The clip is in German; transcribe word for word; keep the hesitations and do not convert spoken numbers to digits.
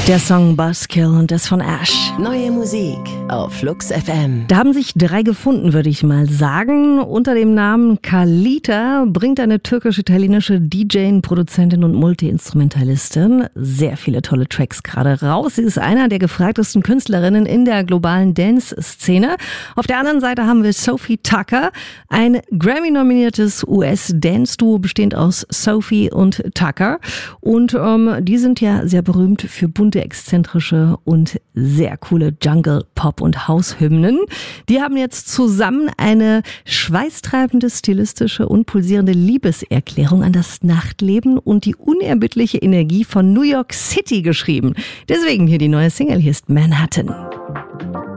Der Song Buzzkill und das von Ash. Neue Musik auf Flux F M. Da haben sich drei gefunden, würde ich mal sagen. Unter dem Namen Kalita bringt eine türkisch-italienische D J, Produzentin und Multi-Instrumentalistin sehr viele tolle Tracks gerade raus. Sie ist einer der gefragtesten Künstlerinnen in der globalen Dance-Szene. Auf der anderen Seite haben wir Sophie Tucker, ein Grammy-nominiertes U S-Dance-Duo bestehend aus Sophie und Tucker. Und ähm, die sind ja sehr berühmt für bunte, exzentrische und sehr coole Jungle, Pop und House-Hymnen. Die haben jetzt zusammen eine schweißtreibende, stilistische und pulsierende Liebeserklärung an das Nachtleben und die unerbittliche Energie von New York City geschrieben. Deswegen hier die neue Single, hier ist Manhattan.